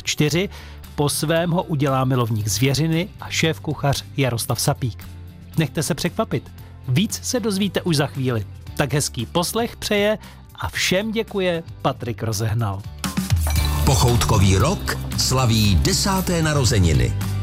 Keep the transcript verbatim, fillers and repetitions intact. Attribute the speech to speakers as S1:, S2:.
S1: čtyři. Po svém ho udělá milovník zvěřiny a šéf-kuchař Jaroslav Sapík. Nechte se překvapit. Víc se dozvíte už za chvíli. Tak hezký poslech přeje a všem děkuje Patrik Rozehnal.
S2: Pochoutkový rok slaví desáté narozeniny.